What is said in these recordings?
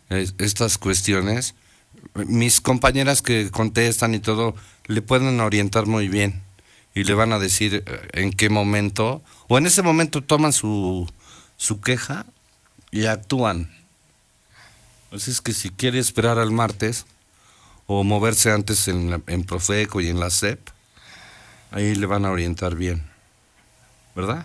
estas cuestiones, mis compañeras que contestan y todo, le pueden orientar muy bien y le van a decir en qué momento, o en ese momento toman su queja y actúan. Así es que si quiere esperar al martes o moverse antes en Profeco y en la SEP, ahí le van a orientar bien, ¿verdad?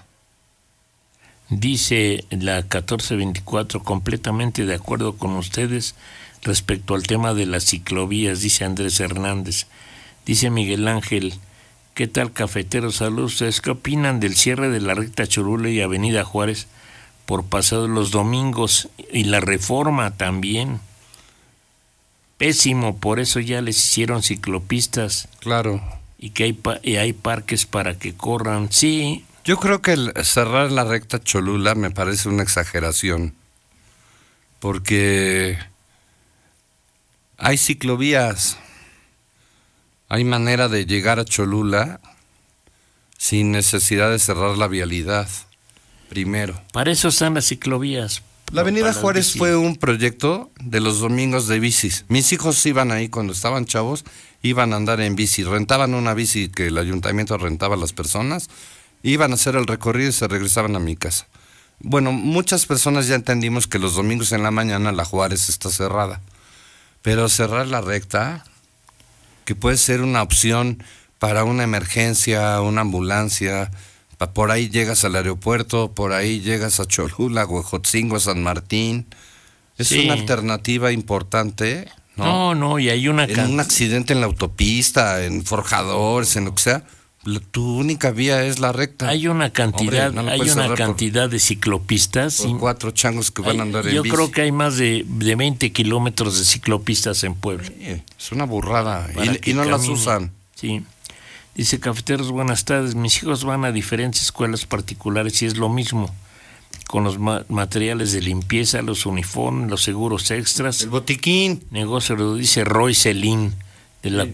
Dice la 1424, completamente de acuerdo con ustedes respecto al tema de las ciclovías, dice Andrés Hernández. Dice Miguel Ángel, ¿qué tal, cafeteros? Saludos. ¿Ustedes qué opinan del cierre de la recta Cholula y Avenida Juárez por pasados los domingos y la Reforma también? Pésimo, por eso ya les hicieron ciclopistas. Claro. Y que hay parques para que corran, sí. Yo creo que cerrar la recta Cholula me parece una exageración, porque hay ciclovías, hay manera de llegar a Cholula sin necesidad de cerrar la vialidad, primero. Para eso están las ciclovías. La Avenida Juárez fue un proyecto de los domingos de bicis. Mis hijos iban ahí cuando estaban chavos, iban a andar en bici, rentaban una bici que el ayuntamiento rentaba a las personas, iban a hacer el recorrido y se regresaban a mi casa. Bueno, muchas personas ya entendimos que los domingos en la mañana la Juárez está cerrada, pero cerrar la recta, que puede ser una opción para una emergencia, una ambulancia, por ahí llegas al aeropuerto, por ahí llegas a Cholula, Huejotzingo, San Martín, es una alternativa importante, ¿no? No, y hay una... En un accidente en la autopista, en Forjadores, en lo que sea, tu única vía es la recta. Hay una cantidad, cantidad de ciclopistas. Por 4 changos que van a andar en bici. Yo creo que hay más de 20 kilómetros de ciclopistas en Puebla. Sí, es una burrada. Y no las usan. Sí. Dice, cafeteros, buenas tardes. Mis hijos van a diferentes escuelas particulares y es lo mismo. Con los materiales de limpieza, los uniformes, los seguros extras. El botiquín. Negocio, lo dice Roy Celín, de la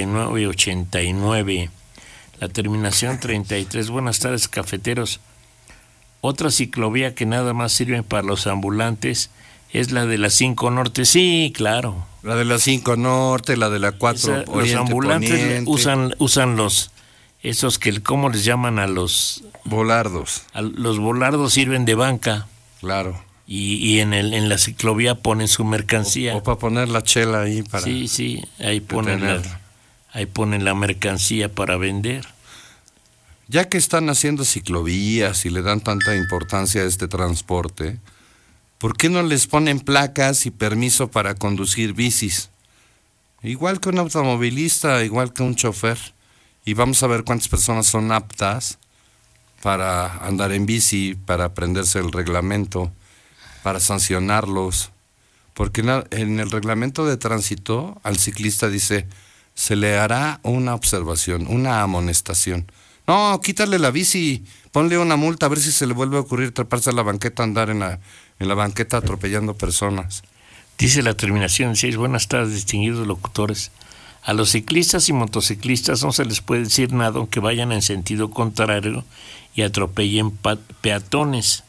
4989. La terminación 33. Buenas tardes, cafeteros. Otra ciclovía que nada más sirve para los ambulantes es la de la 5 Norte. Sí, claro. La de la 5 Norte, la de la 4 Oriente. Los ambulantes Poniente. usan esos que, ¿cómo les llaman a los? Volardos. Los volardos sirven de banca. Claro. Y en la ciclovía ponen su mercancía. O para poner la chela ahí para... Sí, ahí ponen la mercancía para vender. Ya que están haciendo ciclovías y le dan tanta importancia a este transporte, ¿por qué no les ponen placas y permiso para conducir bicis? Igual que un automovilista, igual que un chofer. Y vamos a ver cuántas personas son aptas para andar en bici, para aprenderse el reglamento, para sancionarlos. Porque en el reglamento de tránsito al ciclista dice, se le hará una observación, una amonestación. No, quítale la bici, ponle una multa a ver si se le vuelve a ocurrir treparse a la banqueta, andar en la banqueta atropellando personas. Dice la terminación 6, buenas tardes, distinguidos locutores. A los ciclistas y motociclistas no se les puede decir nada aunque vayan en sentido contrario y atropellen peatones.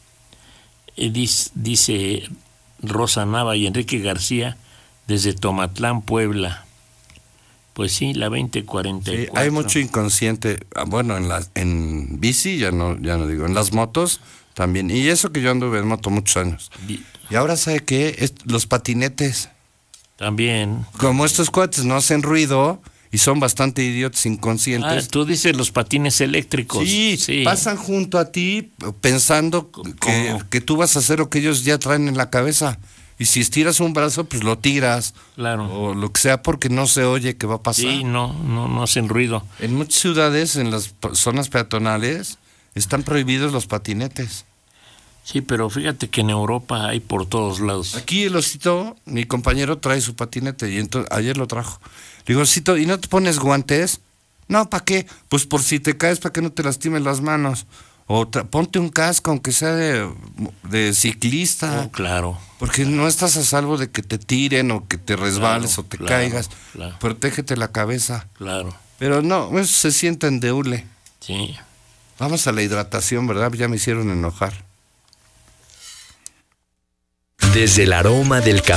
Dice Rosa Nava y Enrique García desde Tomatlán, Puebla. Pues sí, la 2044. Sí, hay mucho inconsciente. Bueno, en bici, ya no digo, en las motos también. Y eso que yo anduve en moto muchos años. Y ahora, ¿sabe qué? Los patinetes. También. Como estos cuates no hacen ruido y son bastante idiotas, inconscientes. Tú dices los patines eléctricos. Sí, pasan junto a ti pensando que tú vas a hacer lo que ellos ya traen en la cabeza. Y si estiras un brazo, pues lo tiras. Claro. O lo que sea, porque no se oye que va a pasar. Sí, no hacen ruido. En muchas ciudades, en las zonas peatonales, están prohibidos los patinetes. Sí, pero fíjate que en Europa hay por todos lados. Aquí el Osito, mi compañero, trae su patinete y entonces ayer lo trajo. Le digo, Osito, ¿y no te pones guantes? No, ¿para qué? Pues por si te caes, para que no te lastimen las manos. O ponte un casco, aunque sea de ciclista. Oh, claro. Porque no estás a salvo de que te tiren o que te resbales o te caigas. Claro. Protégete la cabeza. Claro. Pero no, eso se siente en deule. Sí. Vamos a la hidratación, ¿verdad? Ya me hicieron enojar. Desde el aroma del café